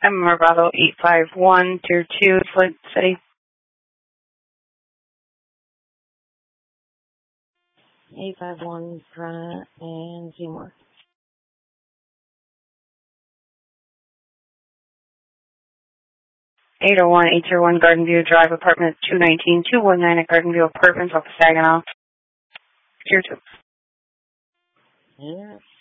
I'm Bravo 851, Tier 2, Floyd City. 851 Piranha and Seymour. 801, 801 Garden View Drive, apartment 219, 219 at Garden View Apartments off of Saginaw. Tier 2. Yeah.